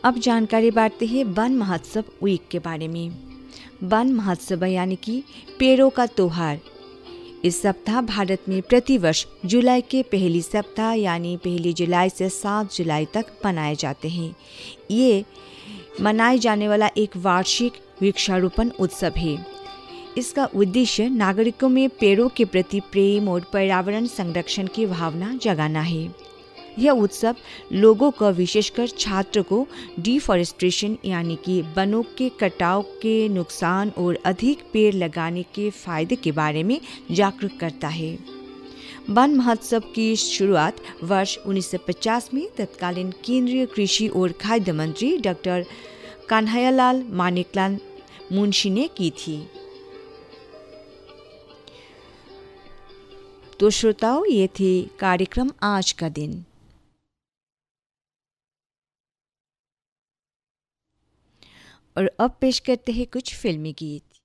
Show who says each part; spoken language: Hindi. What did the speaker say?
Speaker 1: अब जानकारी बांटते हैं वन महोत्सव वीक के बारे में। वन महोत्सव यानी कि पेड़ों का त्योहार इस सप्ताह भारत में प्रतिवर्ष जुलाई के पहली सप्ताह यानी 1 जुलाई से 7 जुलाई तक मनाए जाते हैं। ये मनाए जाने वाला एक वार्षिक वृक्षारोपण उत्सव है। इसका उद्देश्य नागरिकों में पेड़ों के प्रति प्रेम और पर्यावरण संरक्षण की भावना जगाना है। यह उत्सव लोगों को, विशेषकर छात्रों को, डिफॉरेस्टेशन यानी कि वनों के कटाव के नुकसान और अधिक पेड़ लगाने के फायदे के बारे में जागरूक करता है। वन महोत्सव की शुरुआत वर्ष 1950 में तत्कालीन केंद्रीय कृषि और खाद्य मंत्री डॉक्टर कान्हैयालाल मानेकलाल मुंशी ने की थी। तो श्रोताओं, ये थे कार्यक्रम आज का दिन। और अब पेश करते हैं कुछ फिल्मी गीत।